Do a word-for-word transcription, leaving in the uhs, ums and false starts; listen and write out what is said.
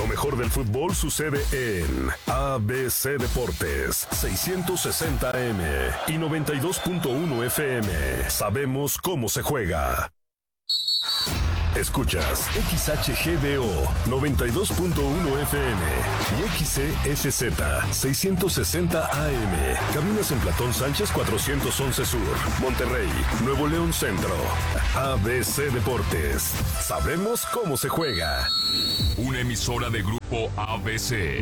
Lo mejor del fútbol sucede en A B C Deportes, seiscientos sesenta A M y noventa y dos punto uno F M. Sabemos cómo se juega. Escuchas X H G D O noventa y dos punto uno F M y X C S Z seiscientos sesenta A M. Cabinas en Platón Sánchez cuatrocientos once Sur, Monterrey, Nuevo León Centro. A B C Deportes. Sabemos cómo se juega. Una emisora de Grupo A B C.